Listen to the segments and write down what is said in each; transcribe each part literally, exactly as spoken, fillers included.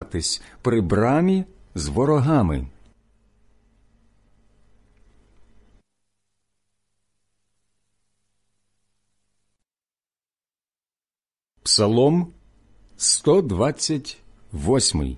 триматись при брамі з ворогами. Псалом сто двадцять восьмий.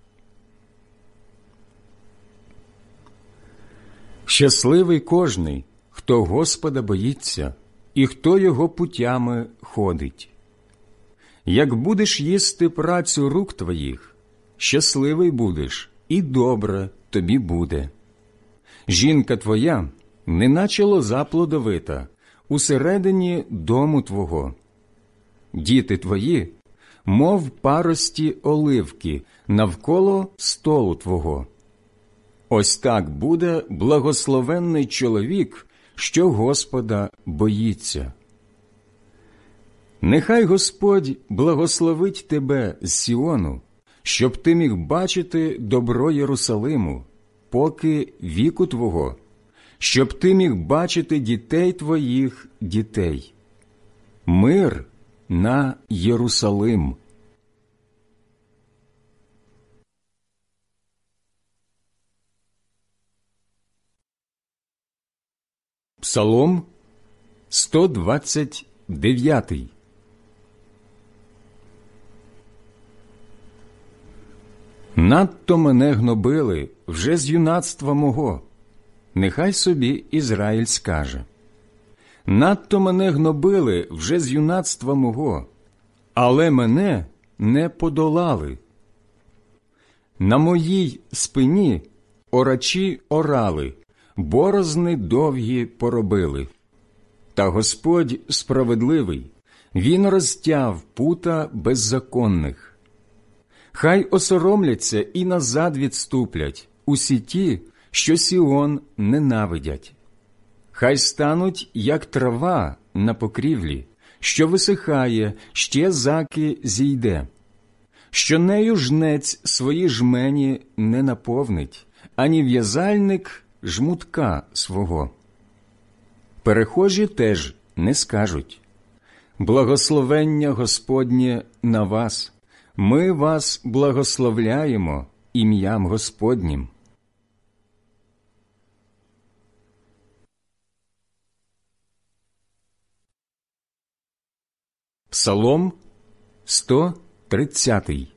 Щасливий кожний, хто Господа боїться, і хто його путями ходить. Як будеш їсти працю рук твоїх, щасливий будеш, і добре тобі буде. Жінка твоя, неначе лоза плодовита, усередині дому твого. Діти твої, мов парості оливки, навколо столу твого. Ось так буде благословенний чоловік, що Господа боїться. Нехай Господь благословить тебе з Сіону, щоб ти міг бачити добро Єрусалиму, поки віку твого, щоб ти міг бачити дітей твоїх дітей. Мир на Єрусалим. Псалом сто двадцять дев'ятий. Надто мене гнобили вже з юнацтва мого. Нехай собі Ізраїль скаже. Надто мене гнобили вже з юнацтва мого, але мене не подолали. На моїй спині орачі орали, борозни довгі поробили. Та Господь справедливий, Він розтяв пута беззаконних. Хай осоромляться і назад відступлять усі ті, що Сіон ненавидять. Хай стануть, як трава на покрівлі, що висихає, ще заки зійде, що нею жнець свої жмені не наповнить, ані в'язальник жмутка свого. Перехожі теж не скажуть: благословення Господнє на вас, ми вас благословляємо ім'ям Господнім. Псалом сто тридцятий.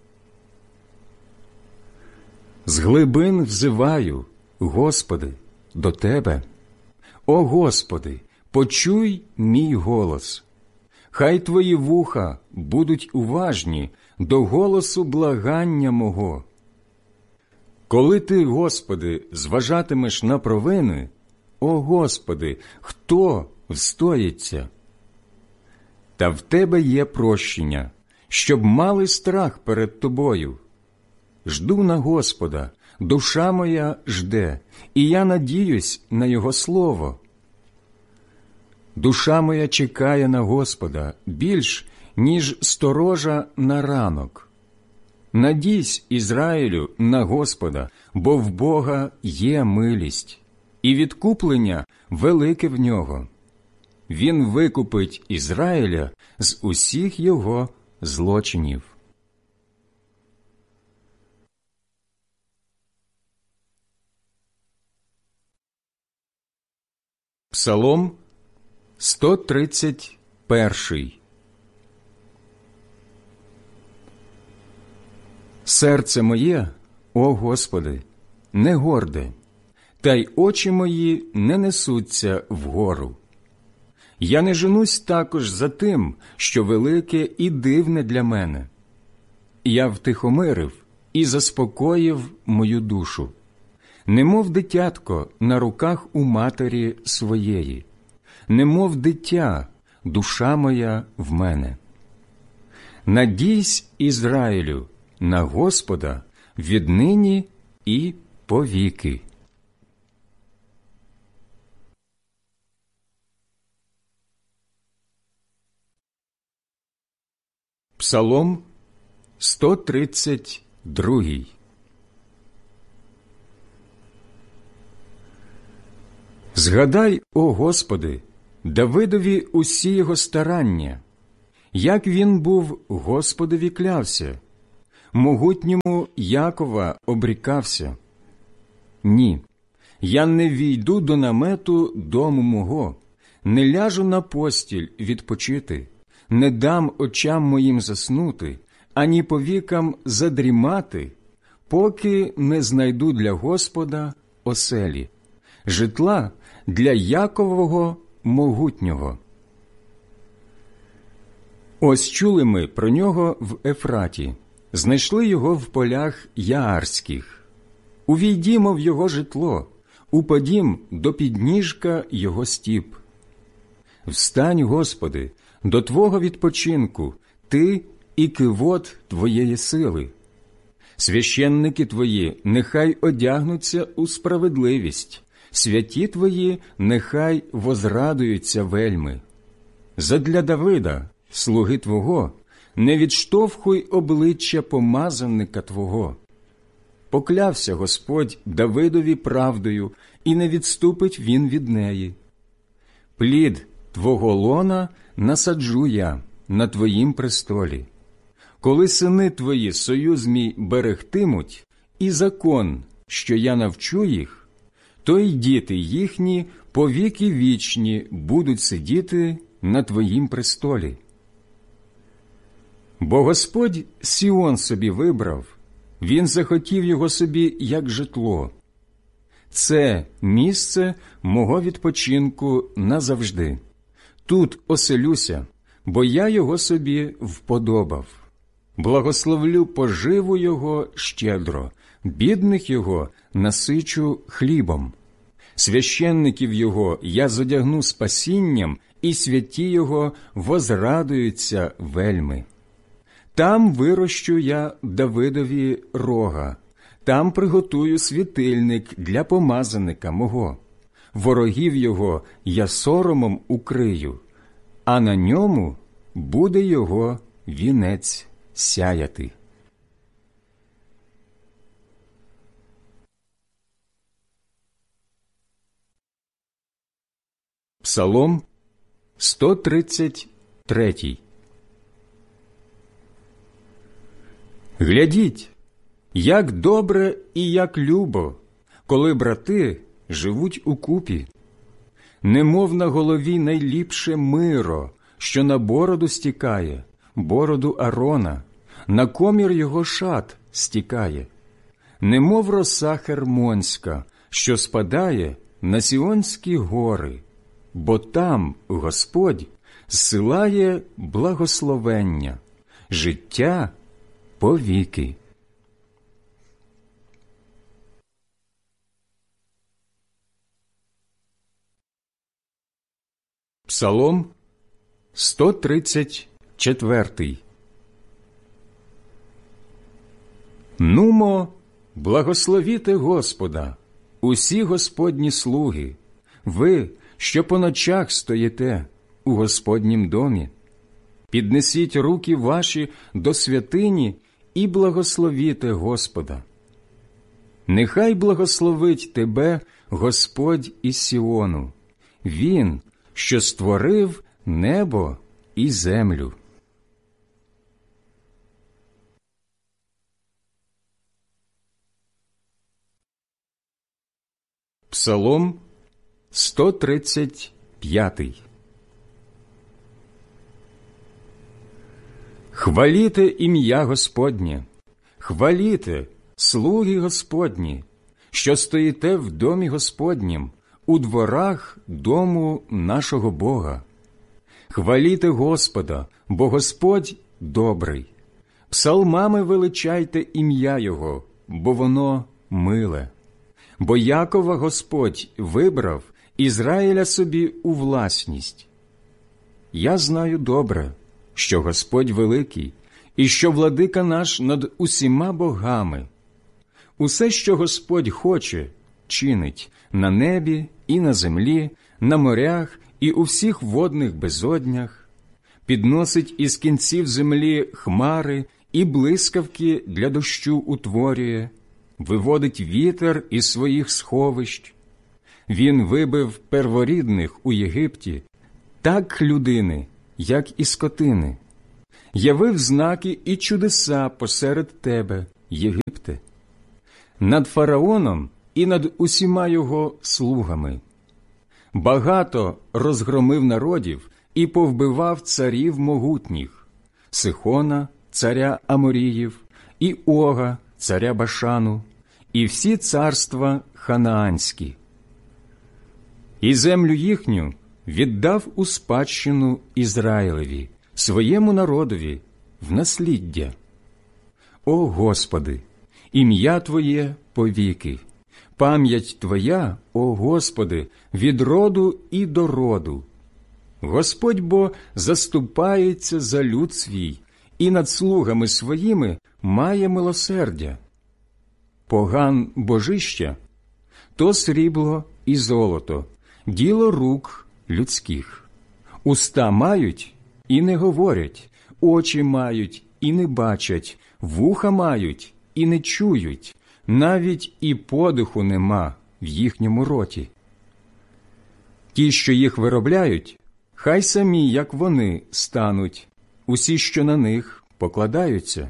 З глибин взиваю, Господи, до Тебе. О Господи, почуй мій голос. Хай Твої вуха будуть уважні до голосу благання мого. Коли Ти, Господи, зважатимеш на провини, о Господи, хто встоїться? Та в Тебе є прощення, щоб мали страх перед Тобою. Жду на Господа, душа моя жде, і я надіюсь на Його слово. Душа моя чекає на Господа більш, ніж сторожа на ранок. Надійсь, Ізраїлю, на Господа, бо в Бога є милість, і відкуплення велике в Нього. Він викупить Ізраїля з усіх його злочинів. Псалом сто тридцять перший. Серце моє, о Господи, не горде, та й очі мої не несуться вгору. Я не женусь також за тим, що велике і дивне для мене. Я втихомирив і заспокоїв мою душу, немов дитятко на руках у матері своєї, немов дитя, душа моя в мене. Надійсь, Ізраїлю, на Господа віднині і повіки. Псалом сто тридцять другий. Згадай, о Господи, Давидові усі його старання, як він був Господові клявся. могутньому Якова обрікався: ні, я не війду до намету дому мого, не ляжу на постіль відпочити, не дам очам моїм заснути, ані повікам задрімати, поки не знайду для Господа оселі, житла для Якового могутнього. Ось чули ми про нього в Ефраті, знайшли його в полях Яарських. Увійдімо в його житло, упадім до підніжка його стіп. Встань, Господи, до Твого відпочинку, Ти і кивот Твоєї сили. Священники Твої нехай одягнуться у справедливість, святі Твої нехай возрадуються вельми. Задля Давида, слуги Твого, не відштовхуй обличчя помазанника Твого. Поклявся Господь Давидові правдою, і не відступить він від неї. Плід Твого лона насаджу я на Твоїм престолі. Коли сини Твої союз мій берегтимуть, і закон, що я навчу їх, то й діти їхні повіки вічні будуть сидіти на Твоїм престолі. Бо Господь Сіон собі вибрав, Він захотів його собі як житло. Це місце мого відпочинку назавжди. Тут оселюся, бо я його собі вподобав. Благословлю поживу його щедро, бідних його насичу хлібом. Священників його я зодягну спасінням, і святі його возрадуються вельми. Там вирощу я Давидові рога, там приготую світильник для помазаника мого. Ворогів його я соромом укрию, а на ньому буде його вінець сяяти. Псалом сто тридцять три. Глядіть, як добре і як любо, коли брати живуть укупі. Немов на голові найліпше миро, що на бороду стікає, бороду Арона, на комір його шат стікає. Немов роса хермонська, що спадає на Сіонські гори, бо там Господь зсилає благословення, життя повіки. Псалом сто тридцять четвертий. Нумо, благословіте Господа, усі Господні слуги, ви, що по ночах стоїте у Господнім домі. Піднесіть руки ваші до святині і благословіте Господа. Нехай благословить тебе Господь із Сіону, Він, що створив небо і землю. Псалом сто тридцять п'ятий. Хваліте ім'я Господнє, хваліте, слуги Господні, що стоїте в домі Господнім, у дворах дому нашого Бога. Хваліте Господа, бо Господь добрий. Псалмами величайте ім'я Його, бо воно миле. Бо Якова Господь вибрав, Ізраїля собі у власність. Я знаю добре, що Господь великий, і що владика наш над усіма богами. Усе, що Господь хоче, чинить на небі і на землі, на морях і у всіх водних безоднях, підносить із кінців землі хмари і блискавки для дощу утворює, виводить вітер із своїх сховищ. Він вибив перворідних у Єгипті, так людини, як і скотини. явив знаки і чудеса посеред тебе, Єгипте, над фараоном і над усіма його слугами. Багато розгромив народів і повбивав царів могутніх, Сихона, царя Аморіїв, і Ога, царя Башану, і всі царства ханаанські. І землю їхню віддав у спадщину Ізраїлеві, своєму народові, в насліддя. О Господи, ім'я Твоє повіки, пам'ять Твоя, о Господи, від роду і до роду. Господь бо заступається за люд свій і над слугами своїми має милосердя. Поган божища – то срібло і золото, діло рук людських. Уста мають і не говорять, очі мають і не бачать, вуха мають і не чують, навіть і подиху нема в їхньому роті. Ті, що їх виробляють, хай самі, як вони, стануть, усі, що на них покладаються.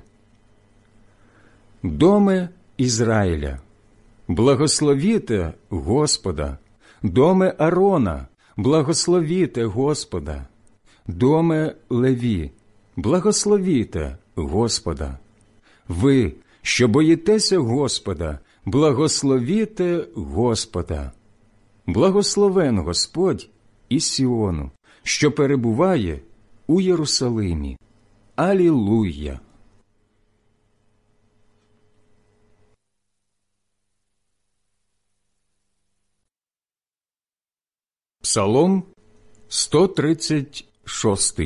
Доме Ізраїля, благословіте Господа, доме Арона, благословіте Господа, доме Леві, благословіте Господа. Ви, що боїтеся Господа, благословіте Господа. Благословен Господь із Сіону, що перебуває у Єрусалимі. Алілуя! Псалом сто тридцять шість.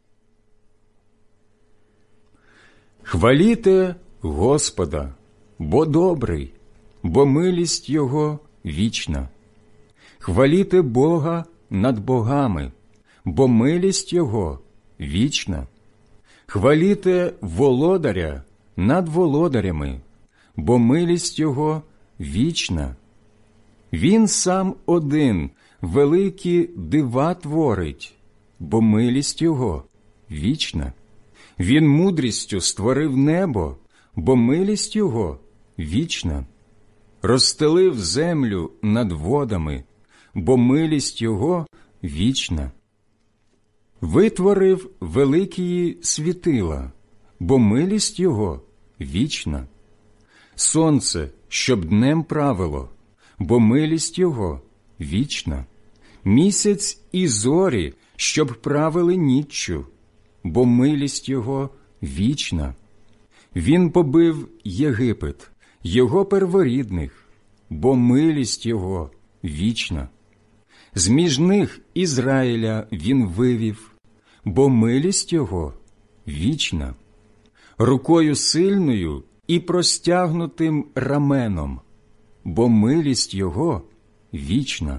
Хваліте Господа, бо добрий, бо милість Його вічна. Хваліте Бога над богами, бо милість Його вічна. Хваліте володаря над володарями, бо милість Його вічна. Він сам один великі дива творить, бо милість Його вічна. Він мудрістю створив небо, бо милість Його вічна. Розстелив землю над водами, бо милість Його вічна. Витворив великі світила, бо милість Його вічна. Сонце, щоб днем правило, бо милість Його вічна. Місяць і зорі, щоб правили ніччю, бо милість Його вічна. Він побив Єгипет, його перворідних, бо милість Його вічна. З-між них Ізраїля він вивів, бо милість Його вічна. Рукою сильною і простягнутим раменом, бо милість Його вічна.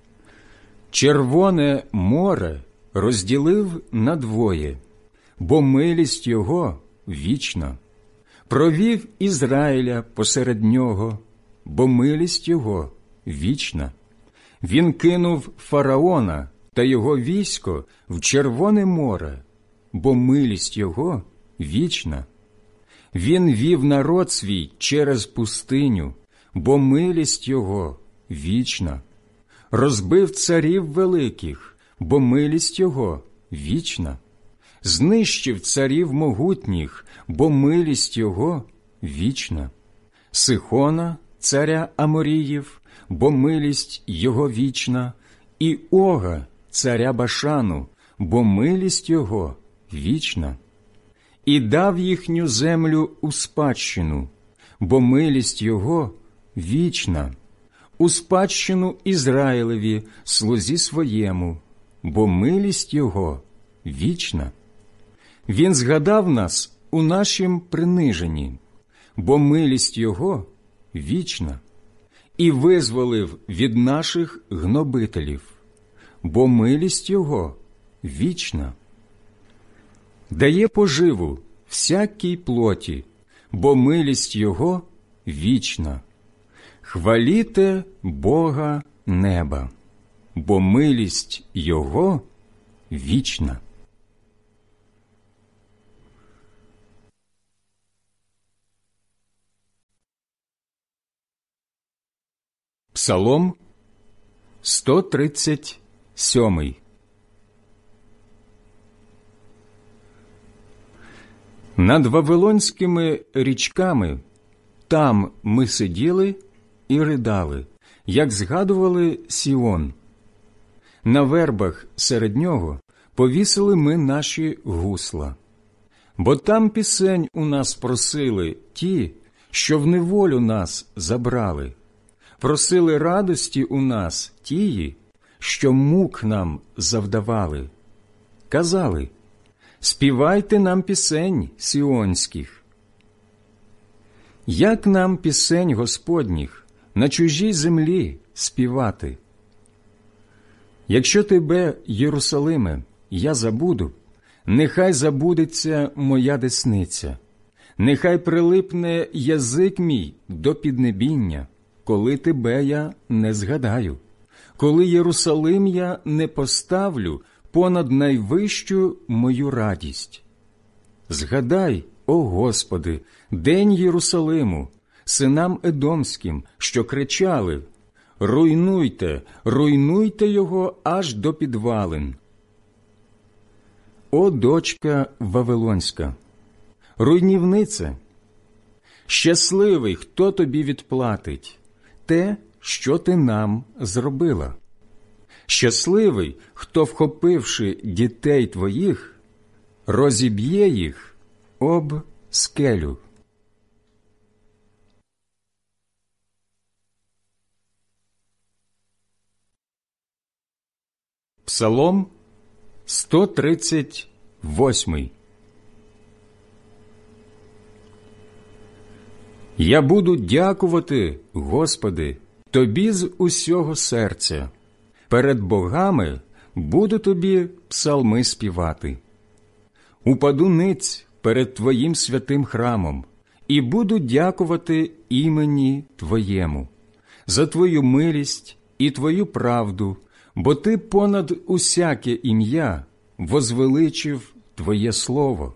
Червоне море розділив надвоє, бо милість Його вічна. Провів Ізраїля посеред нього, бо милість Його вічна. Він кинув фараона та його військо в Червоне море, бо милість Його вічна. Він вів народ свій через пустиню, бо милість Його вічна. Розбив царів великих, бо милість Його вічна. Знищив царів могутніх, бо милість Його вічна. Сихона, царя Аморіїв, бо милість Його вічна, і Ога, царя Башану, бо милість Його вічна. І дав їхню землю у спадщину, бо милість Його вічна. У спадщину Ізраїлеві, слузі своєму, бо милість Його вічна. Він згадав нас у нашім приниженні, бо милість Його вічна. І визволив від наших гнобителів, бо милість Його вічна. Дає поживу всякій плоті, бо милість Його вічна. Хваліте Бога неба, бо милість Його вічна. Псалом сто тридцять сьомий. Над Вавилонськими річками там ми сиділи і ридали, як згадували Сіон. На вербах серед нього повісили ми наші гусла. Бо там пісень у нас просили ті, що в неволю нас забрали. Просили радості у нас тії, що мук нам завдавали. Казали: співайте нам пісень сіонських. Як нам пісень Господніх на чужій землі співати? Якщо тебе, Єрусалиме, я забуду, нехай забудеться моя десниця, нехай прилипне язик мій до піднебіння, коли тебе я не згадаю, коли Єрусалим я не поставлю понад найвищу мою радість. Згадай, о Господи, день Єрусалиму, синам Едомським, що кричали: руйнуйте, руйнуйте його аж до підвалин. О, дочка Вавилонська, руйнівнице, щасливий, хто тобі відплатить те, що ти нам зробила. Щасливий, хто, вхопивши дітей твоїх, розіб'є їх об скелю. Псалом сто тридцять восьмий. Я буду дякувати, Господи, Тобі з усього серця. Перед богами буду Тобі псалми співати. Упаду ниць перед Твоїм святим храмом і буду дякувати імені Твоєму за Твою милість і Твою правду, бо Ти понад усяке ім'я возвеличив Твоє слово.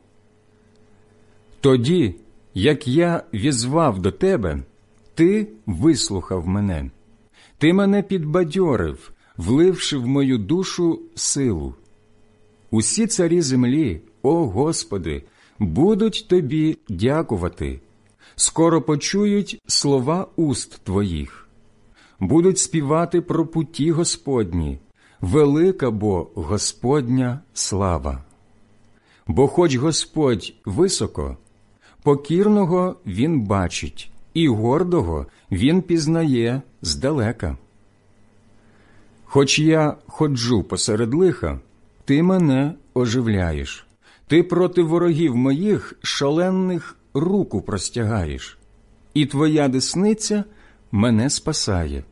Тоді, як я візвав до Тебе, Ти вислухав мене. Ти мене підбадьорив, вливши в мою душу силу. Усі царі землі, о Господи, будуть Тобі дякувати. Скоро почують слова уст Твоїх. Будуть співати про путі Господні, велика бо Господня слава. Бо хоч Господь високо, покірного Він бачить, і гордого Він пізнає здалека. Хоч я ходжу посеред лиха, Ти мене оживляєш. Ти проти ворогів моїх шаленних руку простягаєш, і Твоя десниця мене спасає.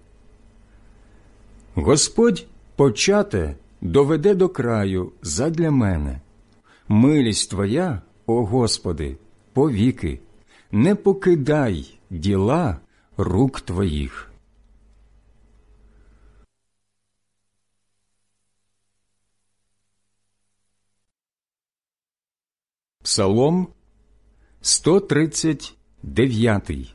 Господь почате доведе до краю задля мене. Милість Твоя, о Господи, повіки, не покидай діла рук Твоїх. Псалом сто тридцять дев'ятий.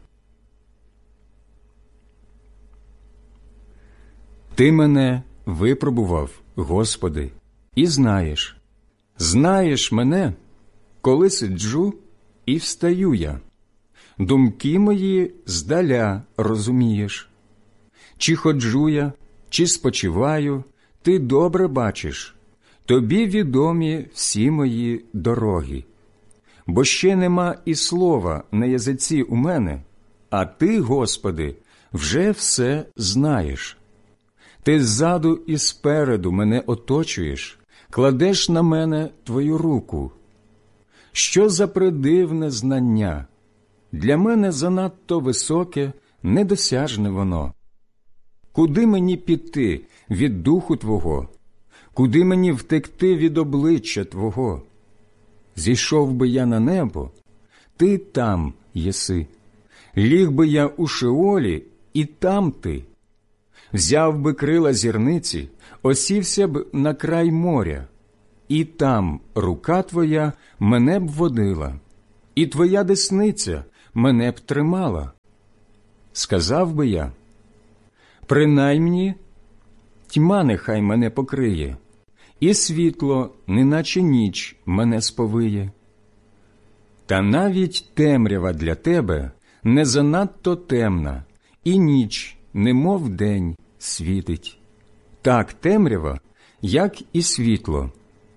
Ти мене випробував, Господи, і знаєш. Знаєш мене, коли сиджу і встаю я. Думки мої здаля розумієш. Чи ходжу я, чи спочиваю, Ти добре бачиш. Тобі відомі всі мої дороги. Бо ще нема і слова на язиці у мене, а Ти, Господи, вже все знаєш. Ти ззаду і спереду мене оточуєш, кладеш на мене Твою руку. Що за придивне знання? Для мене занадто високе, недосяжне воно. Куди мені піти від духу Твого? Куди мені втекти від обличчя Твого? Зійшов би я на небо, Ти там єси. Ліг би я у Шеолі, і там Ти. Взяв би крила зірниці, осівся б на край моря, і там рука Твоя мене б водила, і Твоя десниця мене б тримала. Сказав би я: Принаймні, тьма нехай мене покриє, і світло, неначе ніч, мене сповиє. Та навіть темрява для тебе не занадто темна, і ніч, немов день, світить. Так темрява, як і світло.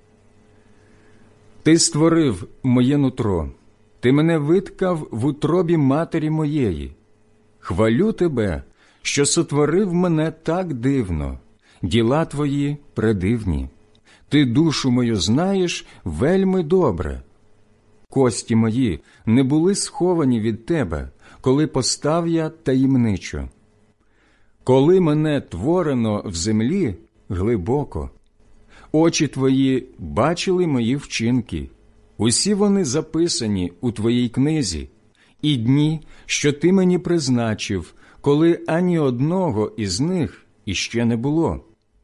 Ти створив моє нутро, ти мене виткав в утробі матері моєї. Хвалю тебе, що сотворив мене так дивно, діла твої предивні. Ти душу мою знаєш вельми добре. Кості мої не були сховані від тебе, коли постав я таємничо. Коли мене творено в землі глибоко, очі твої бачили мої вчинки, усі вони записані у твоїй книзі, і дні, що ти мені призначив, коли ані одного із них іще не було.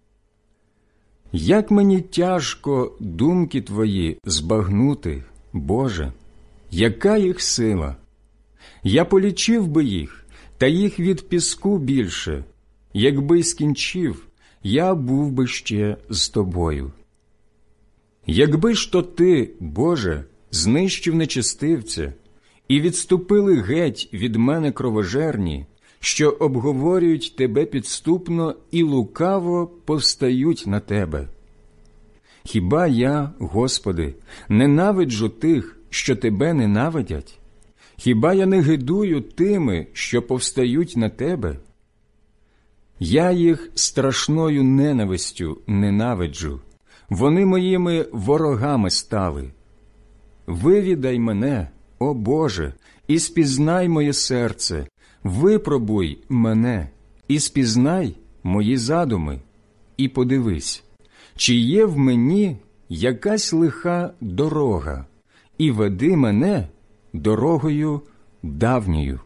Як мені тяжко думки твої збагнути, Боже, яка їх сила! Я полічив би їх, та їх від піску більше. Якби скінчив, я був би ще з тобою. Якби ж то ти, Боже, знищив нечестивця, і відступили геть від мене кровожерні, що обговорюють тебе підступно і лукаво повстають на тебе. Хіба я, Господи, ненавиджу тих, що тебе ненавидять? Хіба я не гидую тими, що повстають на тебе? Я їх страшною ненавистю ненавиджу, вони моїми ворогами стали. Вивідай мене, о Боже, і спізнай моє серце, випробуй мене, і спізнай мої задуми, і подивись, чи є в мені якась лиха дорога, і веди мене дорогою давньою.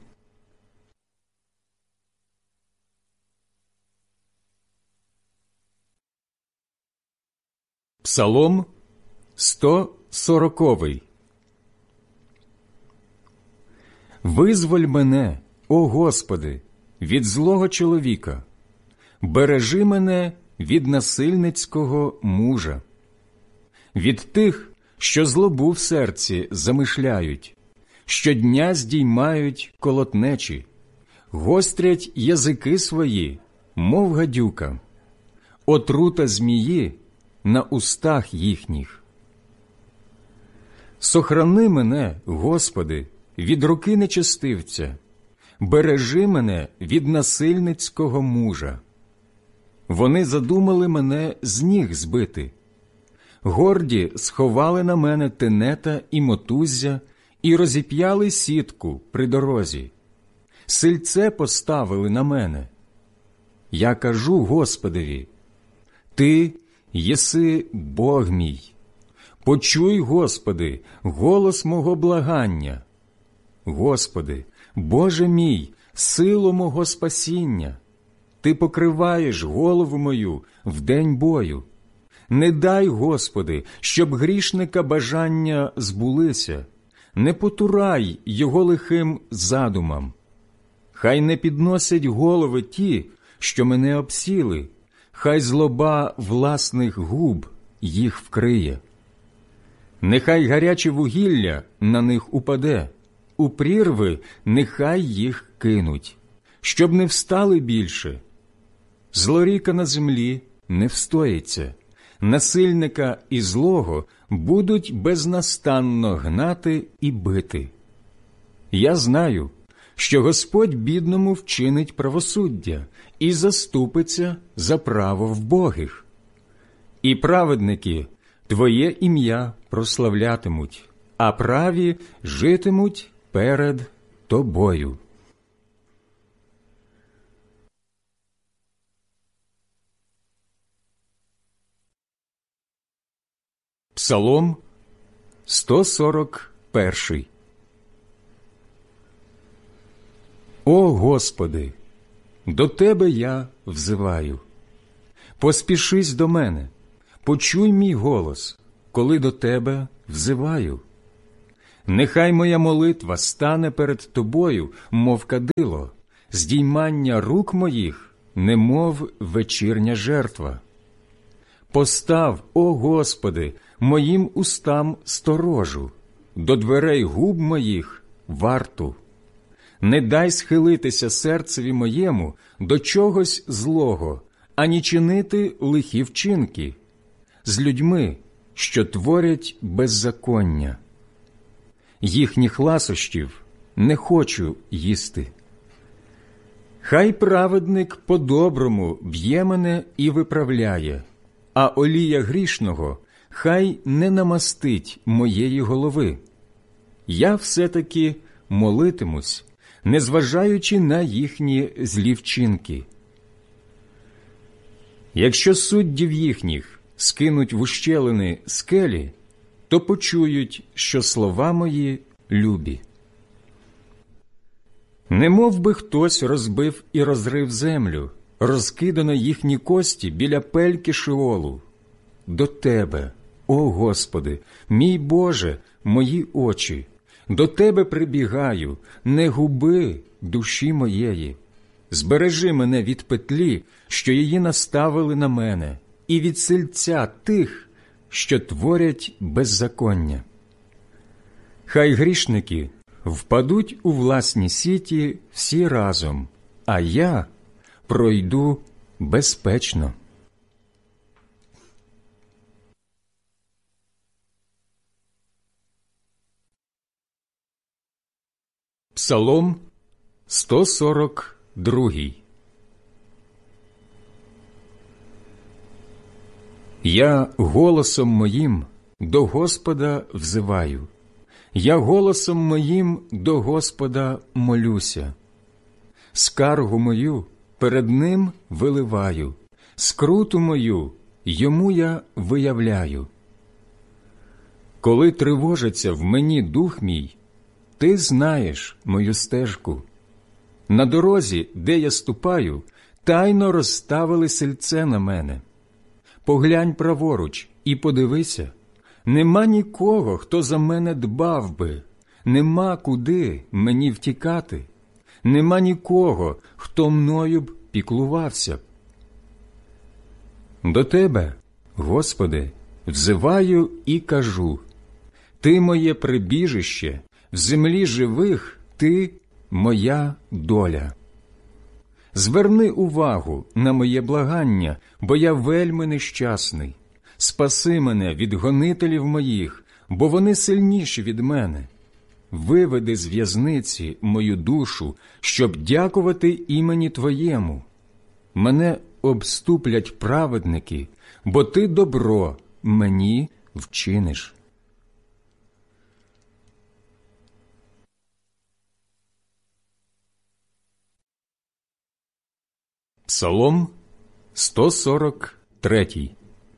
Псалом сто сороковий. Визволь мене, о Господи, від злого чоловіка, бережи мене від насильницького мужа, від тих, що злобу в серці замишляють, щодня здіймають колотнечі, гострять язики свої, мов гадюка, отрута змії на устах їхніх. Сохрани мене, Господи, від руки нечестивця, бережи мене від насильницького мужа. Вони задумали мене з ніг збити. Горді сховали на мене тенета і мотуззя і розіп'яли сітку при дорозі. Сильце поставили на мене. Я кажу Господеві: Ти єси Бог мій. Почуй, Господи, голос мого благання. Господи, Боже мій, силу мого спасіння. Ти покриваєш голову мою в день бою. Не дай, Господи, щоб грішника бажання збулися. Не потурай його лихим задумам. Хай не підносять голови ті, що мене обсіли, хай злоба власних губ їх вкриє. Нехай гаряче вугілля на них упаде, у прірви нехай їх кинуть, щоб не встали більше. Злоріка на землі не встоїться, насильника і злого будуть безнастанно гнати і бити. Я знаю, що Господь бідному вчинить правосуддя і заступиться за право вбогих. І праведники Твоє ім'я прославлятимуть, а праві житимуть перед Тобою. Псалом сто сорок перший. О Господи, до Тебе я взиваю. Поспішись до мене, почуй мій голос, коли до Тебе взиваю. Нехай моя молитва стане перед Тобою, мов кадило, здіймання рук моїх немов вечірня жертва. Постав, о Господи, моїм устам сторожу, до дверей губ моїх варту. Не дай схилитися серцеві моєму до чогось злого, ані чинити лихі вчинки з людьми, що творять беззаконня. Їхніх ласощів не хочу їсти. Хай праведник по-доброму б'є мене і виправляє, а олія грішного хай не намастить моєї голови. Я все-таки молитимусь, незважаючи на їхні злі вчинки. Якщо суддів їхніх скинуть в ущелини скелі, то почують, що слова мої любі. Немов би хтось розбив і розрив землю, розкидано їхні кості біля пельки Шеолу. До Тебе, о Господи, мій Боже, мої очі, до Тебе прибігаю, не губи душі моєї. Збережи мене від петлі, що її наставили на мене, і від сильця тих, що творять беззаконня. Хай грішники впадуть у власні сіті всі разом, а я пройду безпечно. Псалом сто сорок два. Я голосом моїм до Господа взиваю, я голосом моїм до Господа молюся. Скаргу мою перед Ним виливаю, скруту мою Йому я виявляю. Коли тривожиться в мені дух мій, Ти знаєш мою стежку. На дорозі, де я ступаю, тайно розставили сильце на мене. Поглянь праворуч і подивися, нема нікого, хто за мене дбав би, нема куди мені втікати, нема нікого, хто мною б піклувався б. До Тебе, Господи, взиваю і кажу, Ти моє прибіжище, в землі живих Ти моя доля. Зверни увагу на моє благання, бо я вельми нещасний. Спаси мене від гонителів моїх, бо вони сильніші від мене. Виведи з в'язниці мою душу, щоб дякувати імені Твоєму. Мене обступлять праведники, бо Ти добро мені вчиниш. Псалом сто сорок три.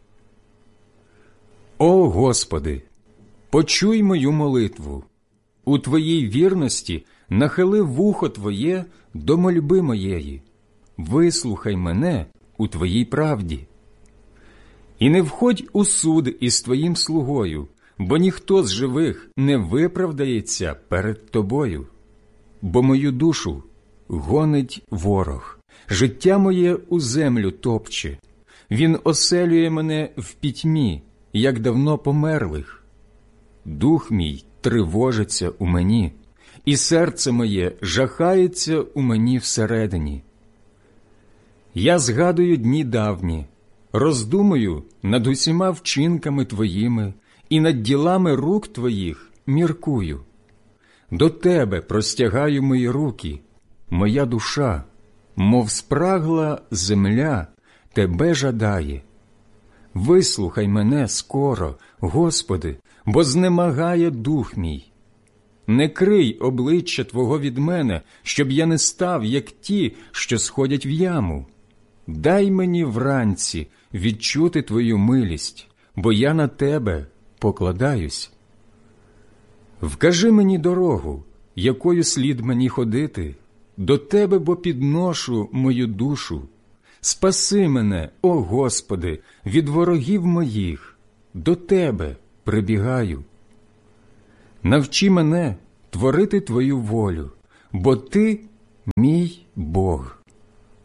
О Господи, почуй мою молитву, у Твоїй вірності нахили вухо Твоє до мольби моєї, вислухай мене у Твоїй правді. І не входь у суд із Твоїм слугою, бо ніхто з живих не виправдається перед Тобою. Бо мою душу гонить ворог, життя моє у землю топче. Він оселює мене в пітьмі, як давно померлих. Дух мій тривожиться у мені, і серце моє жахається у мені всередині. Я згадую дні давні, роздумую над усіма вчинками Твоїми і над ділами рук Твоїх міркую. До Тебе простягаю мої руки, моя душа, мов спрагла земля, Тебе жадає. Вислухай мене скоро, Господи, бо знемагає дух мій. Не крий обличчя Твого від мене, щоб я не став, як ті, що сходять в яму. Дай мені вранці відчути Твою милість, бо я на Тебе покладаюсь. Вкажи мені дорогу, якою слід мені ходити, до Тебе, бо підношу мою душу. Спаси мене, о Господи, від ворогів моїх, до Тебе прибігаю. Навчи мене творити Твою волю, бо Ти мій Бог.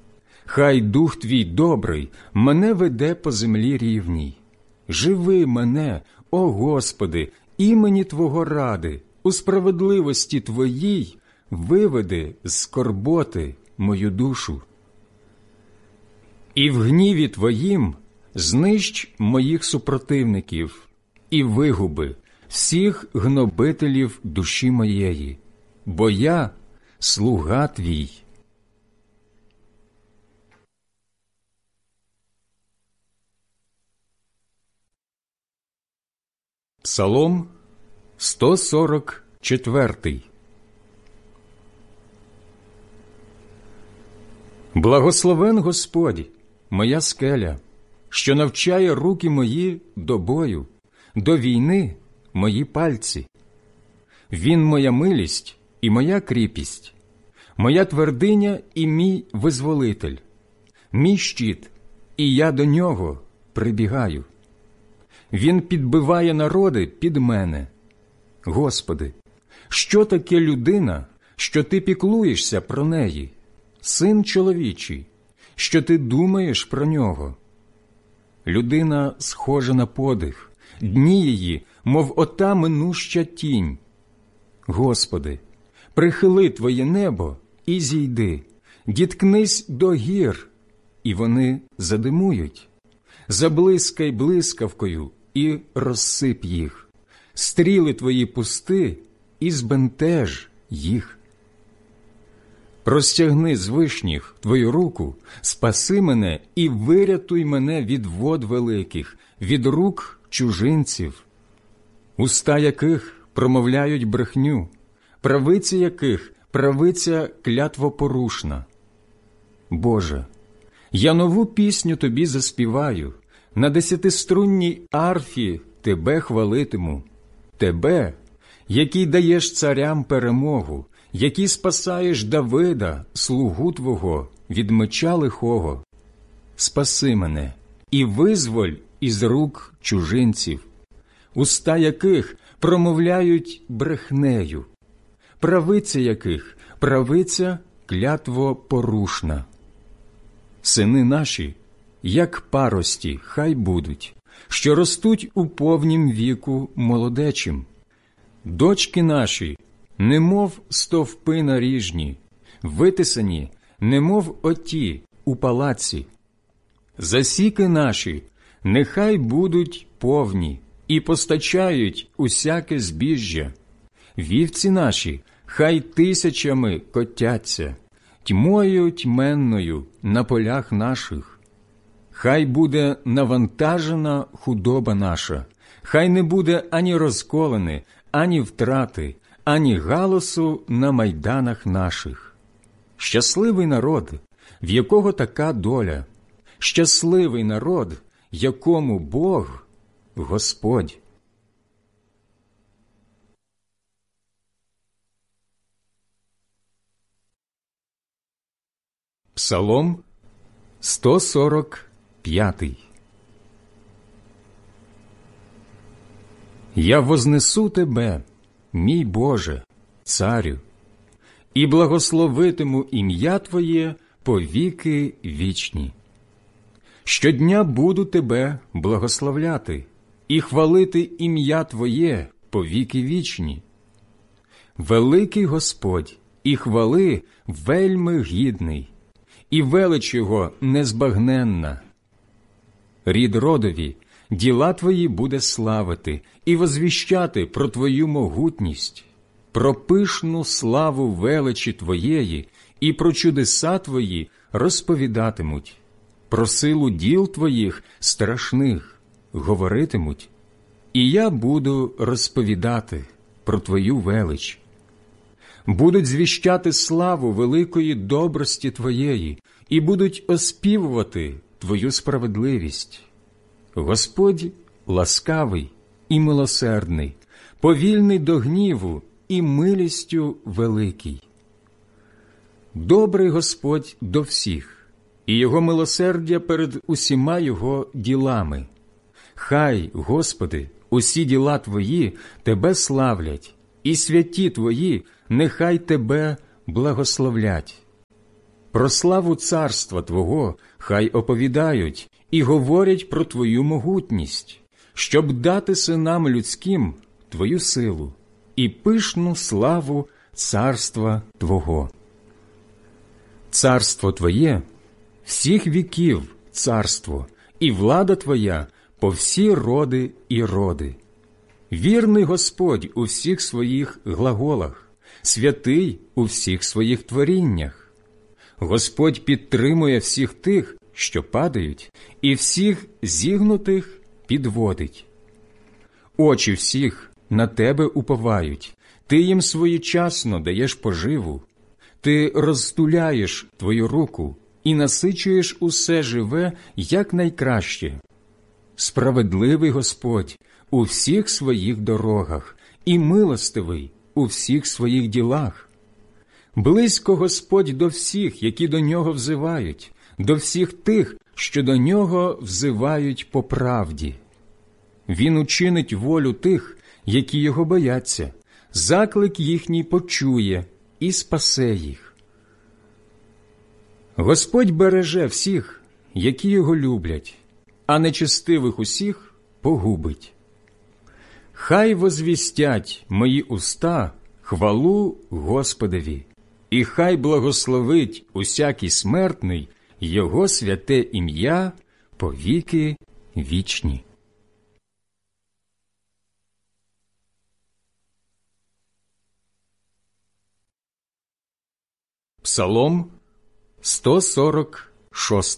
Хай дух твій добрий мене веде по землі рівній. Живи мене, о Господи, імені Твого ради, у справедливості Твоїй виведи з скорботи мою душу. І в гніві Твоїм знищ моїх супротивників і вигуби всіх гнобителів душі моєї, бо я – слуга Твій. Псалом сто сорок четвертий. Благословен Господь, моя скеля, що навчає руки мої до бою, до війни мої пальці. Він моя милість і моя кріпість, моя твердиня і мій визволитель, мій щит, і я до нього прибігаю. Він підбиває народи під мене. Господи, що таке людина, що ти піклуєшся про неї? Син чоловічий, що ти думаєш про нього? Людина схожа на подих, дні її, мов ота минуща тінь. Господи, прихили Твоє небо і зійди, діткнись до гір, і вони задимують. Заблискай блискавкою і розсип їх, стріли Твої пусти і збентеж їх. Простягни з вишніх Твою руку, спаси мене і вирятуй мене від вод великих, від рук чужинців, уста яких промовляють брехню, правиця яких правиця клятвопорушна. Боже, я нову пісню Тобі заспіваю, на десятиструнній арфі Тебе хвалитиму, Тебе, який даєш царям перемогу, який спасаєш Давида, слугу Твого, від меча лихого. Спаси мене і визволь із рук чужинців, уста яких промовляють брехнею, правиця яких правиця клятвопорушна. Сини наші, як парості, хай будуть, що ростуть у повнім віку молодечим. Дочки наші, немов стовпи наріжні, витисані, немов оті у палаці. Засіки наші, нехай будуть повні і постачають усяке збіжжя. Вівці наші, хай тисячами котяться, тьмою тьменною на полях наших. Хай буде навантажена худоба наша, хай не буде ані розколини, ані втрати, ані галасу на майданах наших. Щасливий народ, в якого така доля, щасливий народ, якому Бог – Господь. Псалом сто сорок п'ятий. Я вознесу Тебе, мій Боже, Царю, і благословитиму ім'я Твоє по віки вічні. Щодня буду Тебе благословляти і хвалити ім'я Твоє по віки вічні. Великий Господь і хвали вельми гідний, і велич Його незбагненна. Рід родові діла Твої буде славити і возвіщати про Твою могутність, про пишну славу величі Твоєї і про чудеса Твої розповідатимуть, про силу діл Твоїх страшних говоритимуть, і я буду розповідати про Твою велич. Будуть звіщати славу великої добрості Твоєї і будуть оспівувати Твою справедливість. Господь ласкавий і милосердний, повільний до гніву і милістю великий. Добрий Господь до всіх, і Його милосердя перед усіма Його ділами. Хай, Господи, усі діла Твої Тебе славлять, і святі Твої нехай Тебе благословлять. Про славу царства Твого хай оповідають і говорять про Твою могутність, щоб дати синам людським Твою силу і пишну славу царства Твого. Царство Твоє – всіх віків царство, і влада Твоя по всі роди і роди. Вірний Господь у всіх своїх глаголах, святий у всіх своїх творіннях. Господь підтримує всіх тих, що падають, і всіх зігнутих підводить. Очі всіх на Тебе уповають, Ти їм своєчасно даєш поживу. Ти розтуляєш Твою руку і насичуєш усе живе якнайкраще. Справедливий Господь у всіх своїх дорогах і милостивий у всіх своїх ділах. Близько Господь до всіх, які до Нього взивають, до всіх тих, що до Нього взивають по правді. Він учинить волю тих, які Його бояться, заклик їхній почує і спасе їх. Господь береже всіх, які Його люблять, а нечестивих усіх погубить. Хай возвістять мої уста хвалу Господові, і хай благословить усякий смертний Його святе ім'я по віки вічні. Псалом сто сорок шість.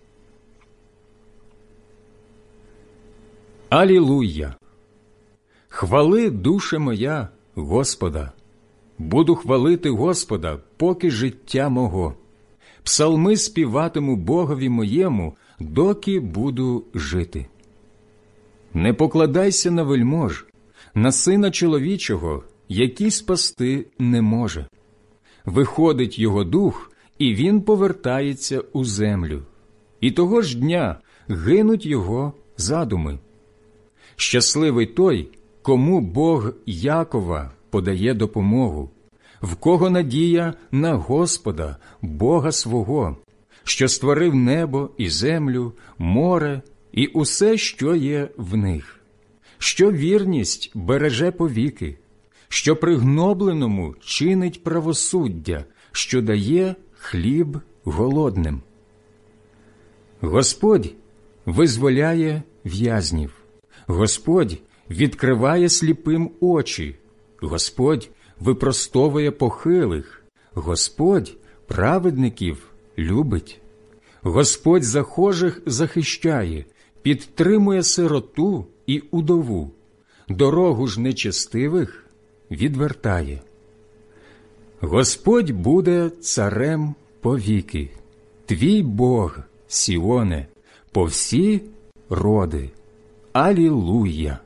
Алілуя! Хвали, душе моя, Господа! Буду хвалити Господа, поки життя мого. Псалми співатиму Богові моєму, доки буду жити. Не покладайся на вельмож, на сина чоловічого, який спасти не може. Виходить його дух, і він повертається у землю. І того ж дня гинуть його задуми. Щасливий той, кому Бог Якова подає допомогу, в кого надія на Господа, Бога свого, що створив небо і землю, море і усе, що є в них, що вірність береже повіки, що пригнобленому чинить правосуддя, що дає хліб голодним. Господь визволяє в'язнів, Господь відкриває сліпим очі, Господь випростовує похилих, Господь праведників любить. Господь захожих захищає, підтримує сироту і удову, дорогу ж нечестивих відвертає. Господь буде царем повіки, твій Бог, Сіоне, по всі роди. Алілуя!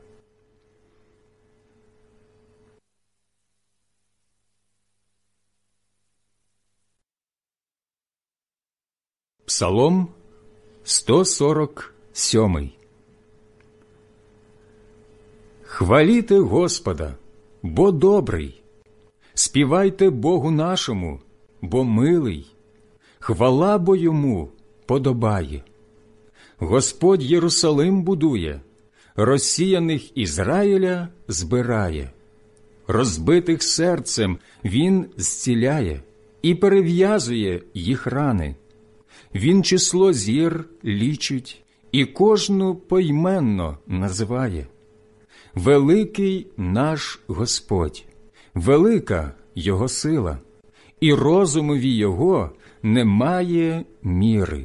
Псалом сто сорок сім. Хваліте Господа, бо добрий, співайте Богу нашому, бо милий, хвала бо йому подобає. Господь Єрусалим будує, розсіяних Ізраїля збирає, розбитих серцем він зціляє і перев'язує їх рани. Він число зір лічить і кожну поіменно називає. Великий наш Господь, велика Його сила, і розумові Його немає міри.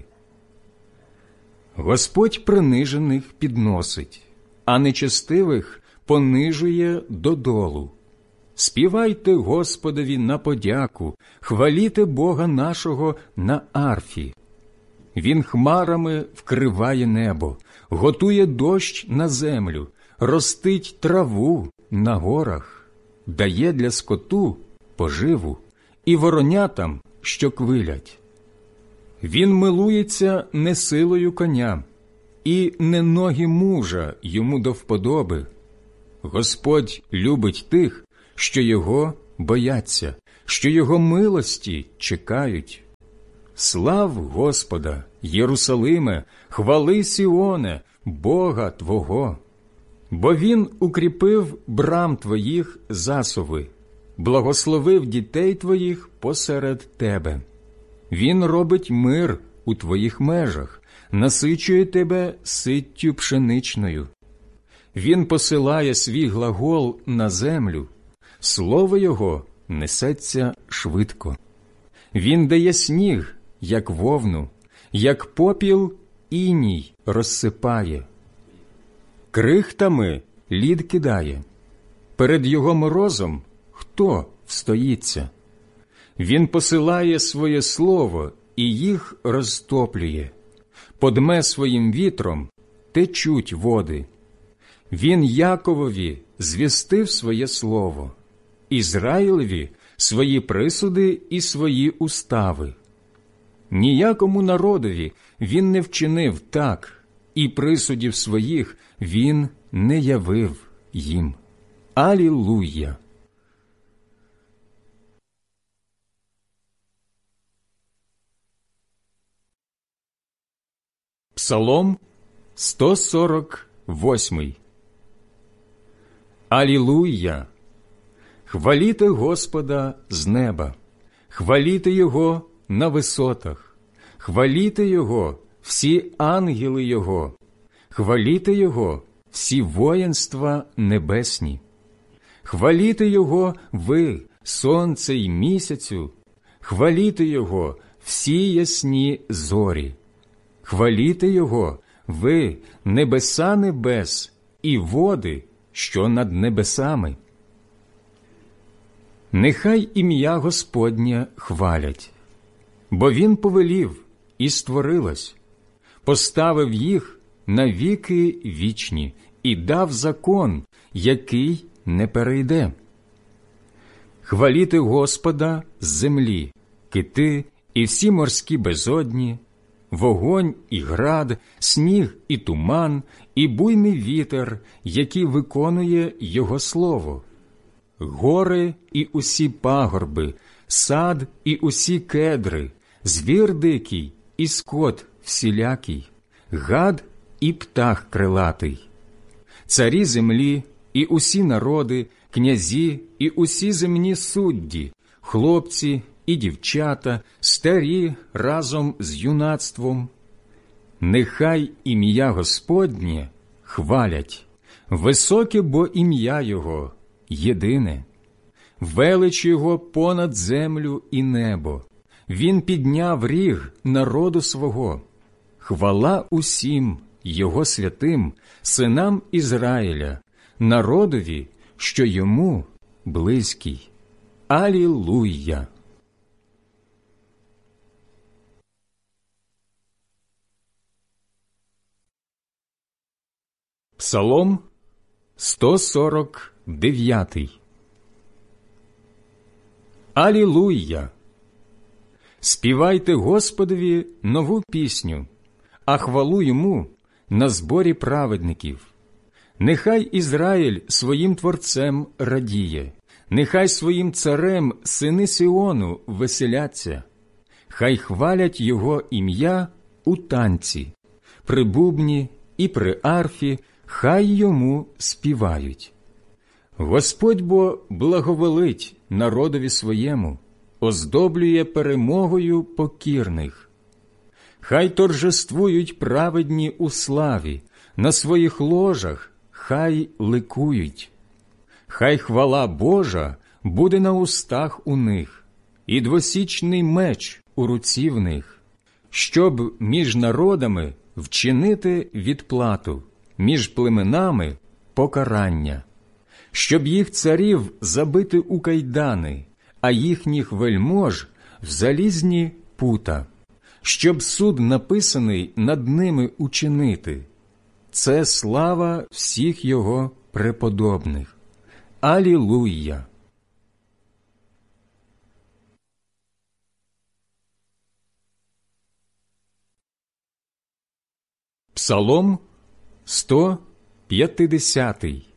Господь принижених підносить, а нечестивих понижує додолу. Співайте Господові на подяку, хваліте Бога нашого на арфі. Він хмарами вкриває небо, готує дощ на землю, ростить траву на горах, дає для скоту поживу і воронятам, що квилять. Він милується не силою коня, і не ноги мужа йому до вподоби. Господь любить тих, що його бояться, що його милості чекають. Слав Господа, Єрусалиме, хвали Сіоне, Бога Твого. Бо Він укріпив брам Твоїх засуви, благословив дітей Твоїх посеред Тебе. Він робить мир у Твоїх межах, насичує Тебе ситтю пшеничною. Він посилає свій глагол на землю, слово Його несеться швидко. Він дає сніг, як вовну, як попіл іній розсипає. Крихтами лід кидає. Перед його морозом хто встоїться? Він посилає своє слово і їх розтоплює. Подме своїм вітром течуть води. Він Яковові звістив своє слово, Ізраїлеві свої присуди і свої устави. Ніякому народові він не вчинив так, і присудів своїх він не явив їм. Алілуя! Псалом сто сорок восьмий. Алілуя! Хваліте Господа з неба, хваліте Його на висотах, хваліте Його всі ангели Його, хваліте Його всі воїнства небесні. Хваліте Його ви, сонце й місяцю, хваліте Його всі ясні зорі. Хваліте Його ви, небеса небес і води, що над небесами. Нехай ім'я Господнє хвалять, бо Він повелів і створилось, поставив їх на віки вічні і дав закон, який не перейде. Хваліте Господа з землі, кити і всі морські безодні, вогонь і град, сніг і туман, і буйний вітер, який виконує Його слово, гори і усі пагорби, сад і усі кедри, звір дикий і скот всілякий, гад і птах крилатий, царі землі і усі народи, князі і усі земні судді, хлопці і дівчата, старі разом з юнацтвом. Нехай ім'я Господнє хвалять, високе бо ім'я Його єдине, велич Його понад землю і небо. Він підняв ріг народу свого. Хвала усім Його святим, синам Ізраїля, народові, що Йому близький. Алілуя! Псалом сто сорок дев'ятий. Алілуя! Співайте Господові нову пісню, а хвалу Йому на зборі праведників. Нехай Ізраїль своїм Творцем радіє, нехай своїм царем сини Сіону веселяться. Хай хвалять Його ім'я у танці, при бубні і при арфі, хай Йому співають. Господь бо благоволить народові своєму, оздоблює перемогою покірних. Хай торжествують праведні у славі, на своїх ложах хай ликують. Хай хвала Божа буде на устах у них, і двосічний меч у руці в них, щоб між народами вчинити відплату, між племенами покарання, щоб їх царів забити у кайдани, а їхніх вельмож в залізні пута, щоб суд написаний над ними учинити. Це слава всіх Його преподобних. Алілуя! Псалом сто п'ятдесятий.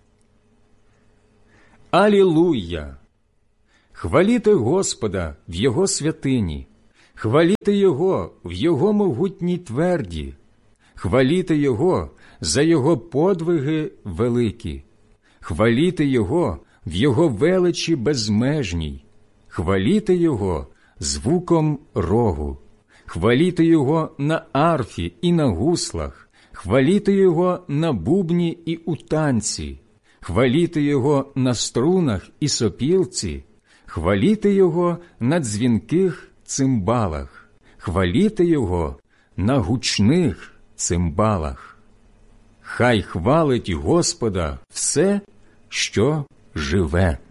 Алілуя! Хваліте Господа в Його святині, хваліти Його в Його могутній тверді, хваліти Його за Його подвиги великі, хваліти Його в Його величі безмежній, хваліти Його звуком рогу, хваліти Його на арфі і на гуслах, хваліти Його на бубні і у танці, хваліти Його на струнах і сопілці, хваліти Його на дзвінких цимбалах, хваліти Його на гучних цимбалах. Хай хвалить Господа все, що живе.